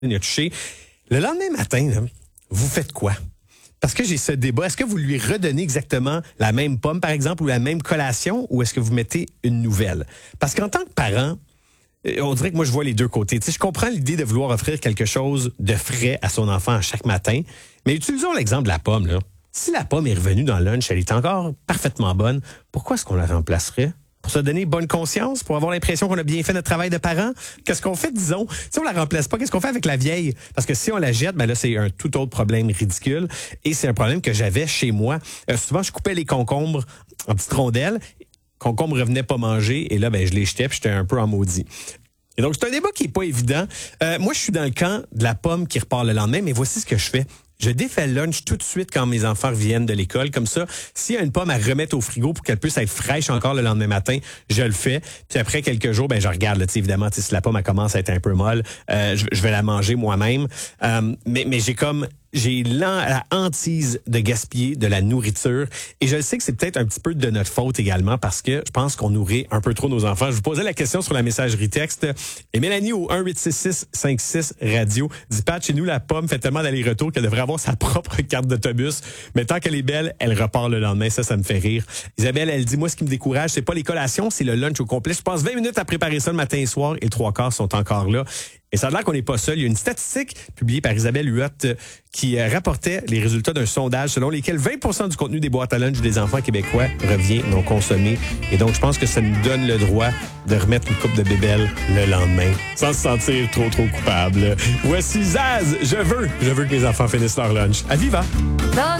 il a touché. Le lendemain matin, là, vous faites quoi? Parce que j'ai ce débat. Est-ce que vous lui redonnez exactement la même pomme, par exemple, ou la même collation, ou est-ce que vous mettez une nouvelle? Parce qu'en tant que parent, on dirait que moi, je vois les deux côtés. Tu sais, je comprends l'idée de vouloir offrir quelque chose de frais à son enfant à chaque matin, mais utilisons l'exemple de la pomme, là. Si la pomme est revenue dans le lunch, elle est encore parfaitement bonne, pourquoi est-ce qu'on la remplacerait? Pour se donner bonne conscience, pour avoir l'impression qu'on a bien fait notre travail de parent? Qu'est-ce qu'on fait, disons? Si on la remplace pas, qu'est-ce qu'on fait avec la vieille? Parce que si on la jette, ben là, c'est un tout autre problème ridicule. Et c'est un problème que j'avais chez moi. Souvent, je coupais les concombres en petites rondelles. Concombre revenait pas manger. Et là, ben, je les jetais puis j'étais un peu en maudit. Et donc, c'est un débat qui est pas évident. Moi, je suis dans le camp de la pomme qui repart le lendemain, mais voici ce que je fais. Je défais le lunch tout de suite quand mes enfants reviennent de l'école. Comme ça, s'il y a une pomme à remettre au frigo pour qu'elle puisse être fraîche encore le lendemain matin, je le fais. Puis après quelques jours, ben je regarde. Là, évidemment, si la pomme elle commence à être un peu molle, je vais la manger moi-même. Mais j'ai la hantise de gaspiller de la nourriture. Et je sais que c'est peut-être un petit peu de notre faute également parce que je pense qu'on nourrit un peu trop nos enfants. Je vous posais la question sur la messagerie texte. Et Mélanie au 1-866-56-radio dit « Pat, chez nous, la pomme fait tellement d'aller-retour qu'elle devrait avoir sa propre carte d'autobus. Mais tant qu'elle est belle, elle repart le lendemain. Ça me fait rire. » Isabelle, elle dit « Moi, ce qui me décourage, c'est pas les collations, c'est le lunch au complet. Je passe 20 minutes à préparer ça le matin et soir et 3/4 sont encore là. » Et ça a l'air qu'on n'est pas seul. Il y a une statistique publiée par Isabelle Huot qui rapportait les résultats d'un sondage selon lesquels 20% du contenu des boîtes à lunch des enfants québécois revient non consommé. Et donc, je pense que ça nous donne le droit de remettre une coupe de bébelle le lendemain sans se sentir trop coupable. Voici Zaz, je veux que mes enfants finissent leur lunch. À Viva!